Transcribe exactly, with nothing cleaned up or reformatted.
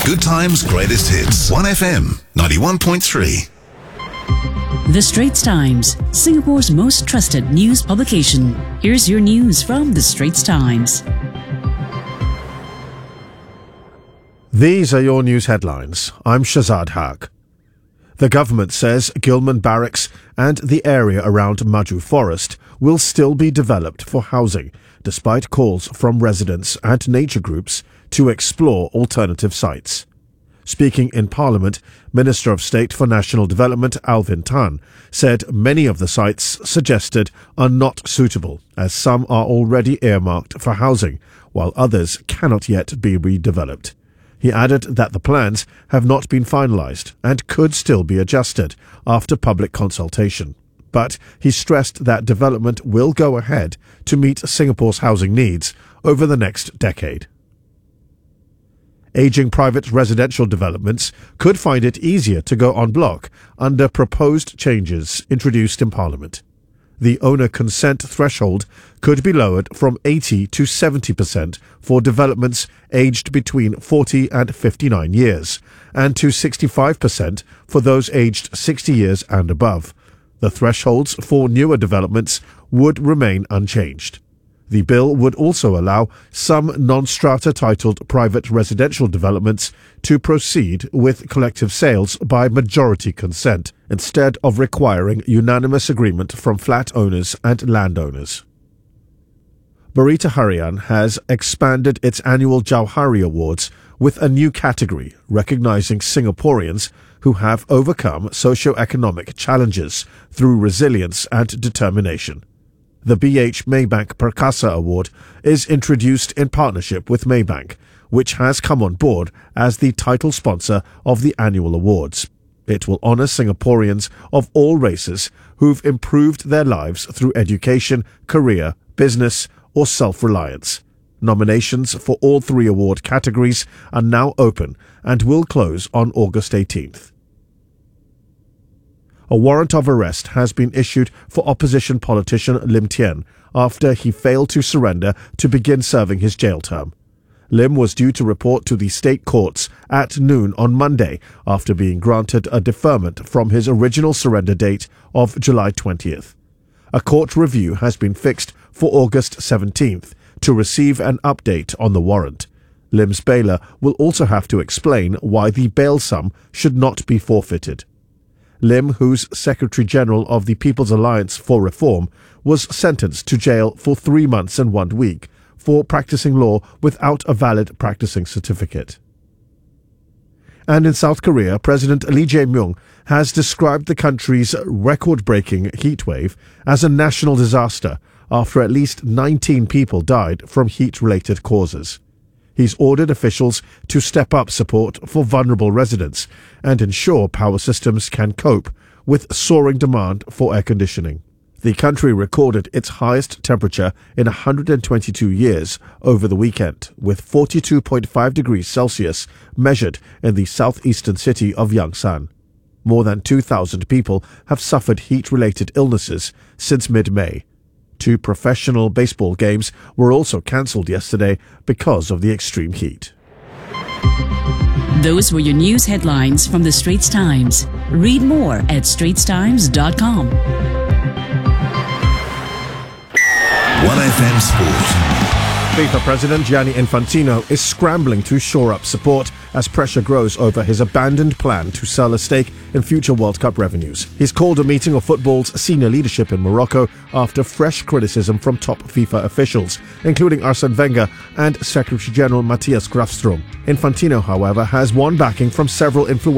Good Times Greatest Hits. one F M ninety-one point three. The Straits Times, Singapore's most trusted news publication. Here's your news from The Straits Times. These are your news headlines. I'm Shazad Haq. The government says Gilman Barracks and the area around Maju Forest will still be developed for housing, despite calls from residents and nature groups to explore alternative sites. Speaking in Parliament, Minister of State for National Development Alvin Tan said many of the sites suggested are not suitable, as some are already earmarked for housing, while others cannot yet be redeveloped. He added that the plans have not been finalised and could still be adjusted after public consultation. But he stressed that development will go ahead to meet Singapore's housing needs over the next decade. Ageing private residential developments could find it easier to go en bloc under proposed changes introduced in Parliament. The owner consent threshold could be lowered from eighty to seventy percent for developments aged between forty and fifty-nine years, and to sixty-five percent for those aged sixty years and above. The thresholds for newer developments would remain unchanged. The bill would also allow some non-strata titled private residential developments to proceed with collective sales by majority consent, instead of requiring unanimous agreement from flat owners and landowners. Berita Harian has expanded its annual Jauhari Awards with a new category recognizing Singaporeans who have overcome socio-economic challenges through resilience and determination. The B H Maybank Perkasa Award is introduced in partnership with Maybank, which has come on board as the title sponsor of the annual awards. It will honour Singaporeans of all races who've improved their lives through education, career, business, or self-reliance. Nominations for all three award categories are now open and will close on August eighteenth. A warrant of arrest has been issued for opposition politician Lim Tien after he failed to surrender to begin serving his jail term. Lim was due to report to the state courts at noon on Monday after being granted a deferment from his original surrender date of July twentieth. A court review has been fixed for August seventeenth to receive an update on the warrant. Lim's bailer will also have to explain why the bail sum should not be forfeited. Lim, who's Secretary-General of the People's Alliance for Reform, was sentenced to jail for three months and one week for practicing law without a valid practicing certificate. And in South Korea, President Lee Jae-myung has described the country's record-breaking heatwave as a national disaster after at least nineteen people died from heat-related causes. He's ordered officials to step up support for vulnerable residents and ensure power systems can cope with soaring demand for air conditioning. The country recorded its highest temperature in one hundred twenty-two years over the weekend, with forty-two point five degrees Celsius measured in the southeastern city of Yangsan. More than two thousand people have suffered heat-related illnesses since mid-May. Two professional baseball games were also cancelled yesterday because of the extreme heat. Those were your news headlines from The Straits Times. Read more at straits times dot com. one F M Sport. FIFA President Gianni Infantino is scrambling to shore up support as pressure grows over his abandoned plan to sell a stake in future World Cup revenues. He's called a meeting of football's senior leadership in Morocco after fresh criticism from top FIFA officials, including Arsene Wenger and Secretary-General Matthias Grafström. Infantino, however, has won backing from several influential